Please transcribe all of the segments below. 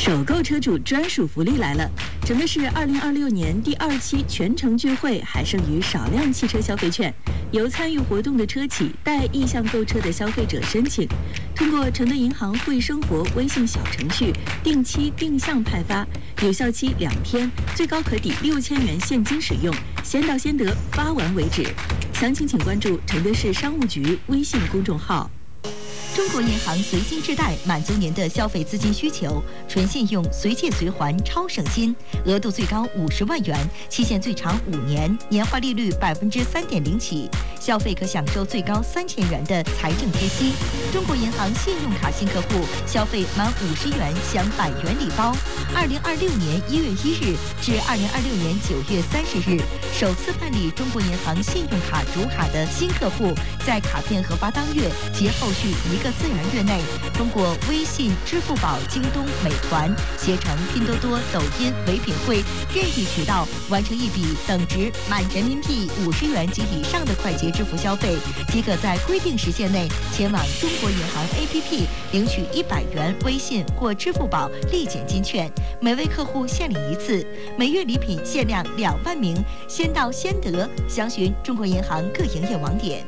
首购车主专属福利来了！承的是2026年第2期全程聚会还剩余少量汽车消费券，由参与活动的车企带意向购车的消费者申请，通过承德银行惠生活微信小程序定期定向派发，有效期2天，最高可抵6000元现金使用，先到先得，发完为止。详情请关注承德市商务局微信公众号。 中国银行随心置贷满足您的消费资金需求，纯信用、随借随还、超省心，额度最高50万元，期限最长5年，年化利率3.0%起，消费可享受最高3000元的财政贴息。中国银行信用卡新客户消费满50元享100元礼包。2026年1月1日至2026年9月30日，首次办理中国银行信用卡主卡的新客户，在卡片核发当月及后续1个自然月内，通过微信、支付宝、京东、美团、携程、拼多多、抖音、唯品会任意渠道完成一笔等值满人民币50元及以上的快捷支付消费，即可在规定时限内前往中国银行 APP 领取100元微信或支付宝立减金券，每位客户限领1次，每月礼品限量2万名，先到先得。详询中国银行各营业网点。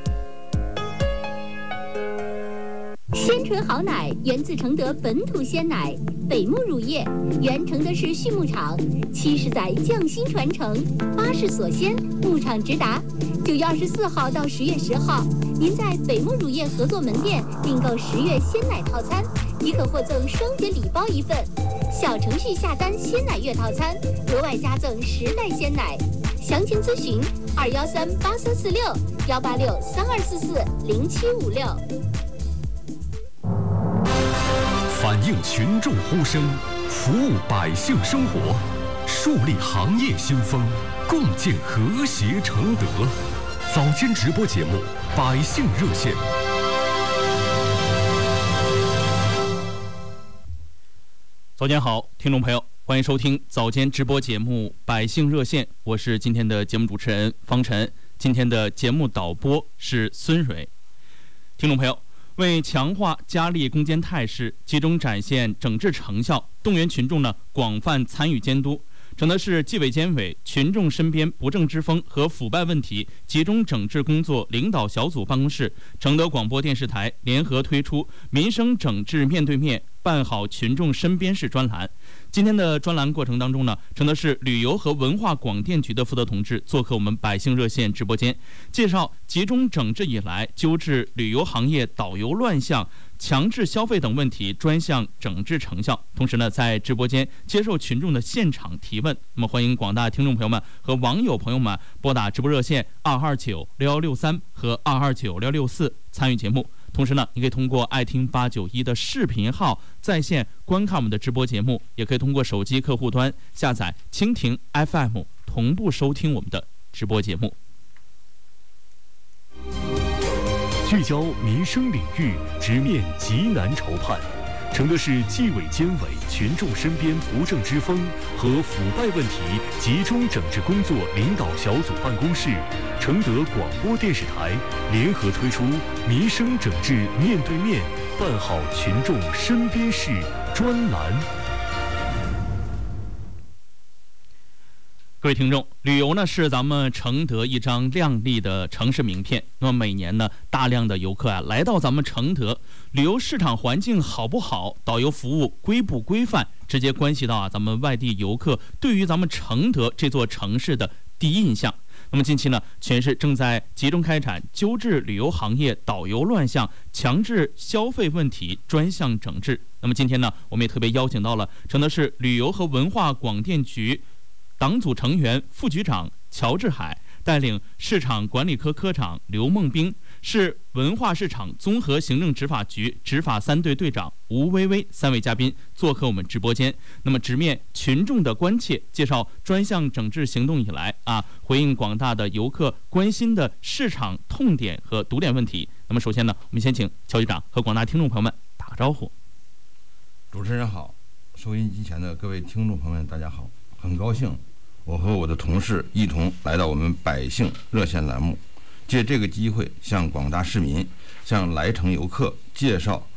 鲜纯好奶源自承德本土鲜奶，北牧乳业原承德市畜牧场，70载匠心传承，巴氏锁鲜，牧场直达。9月24号到10月10号，您在北牧乳业合作门店订购10月鲜奶套餐，即可获赠双节礼包1份。小程序下单鲜奶月套餐，额外加赠10袋鲜奶。详情咨询2138346-186-3244-0756。 反映群众呼声，服务百姓生活，树立行业新风，共建和谐承德。早间直播节目《百姓热线》。 早间好，听众朋友，欢迎收听早间直播节目《百姓热线》，我是今天的节目主持人方晨，今天的节目导播是孙蕊。听众朋友，为强化家力攻坚态势，集中展现整治成效，动员群众广泛参与监督，承德市纪委监委群众身边不正之风和腐败问题集中整治工作领导小组办公室、承德广播电视台联合推出民生整治面对面办好群众身边事专栏。今天的专栏过程当中承德市旅游和文化广电局的负责同志做客我们百姓热线直播间，介绍集中整治以来纠治旅游行业导游乱象、强制消费等问题专项整治成效。同时在直播间接受群众的现场提问。那么欢迎广大听众朋友们和网友朋友们拨打直播热线2296163和2296164参与节目。同时你可以通过爱听891的视频号在线观看我们的直播节目，也可以通过手机客户端下载蜻蜓 FM 同步收听我们的直播节目。 聚焦民生领域，直面急难愁盼。承德市纪委监委群众身边不正之风和腐败问题集中整治工作领导小组办公室、承德广播电视台联合推出民生整治面对面办好群众身边事专栏。 各位听众，旅游是咱们承德一张亮丽的城市名片。那么每年大量的游客来到咱们承德，旅游市场环境好不好，导游服务规不规范，直接关系到咱们外地游客对于咱们承德这座城市的第一印象。那么近期全市正在集中开展纠治旅游行业导游乱象、强制消费问题专项整治。那么今天我们也特别邀请到了承德市旅游和文化广电局党组成员、副局长乔志海，带领市场管理科科长刘梦冰，市文化市场综合行政执法局执法3队队长吴薇薇3位嘉宾做客我们直播间。那么直面群众的关切，介绍专项整治行动以来回应广大的游客关心的市场痛点和堵点问题。那么首先我们先请乔局长和广大听众朋友们打个招呼。 主持人好，收音机前的各位听众朋友们大家好，很高兴我和我的同事一同来到我们百姓热线栏目，借这个机会向广大市民、向来城游客介绍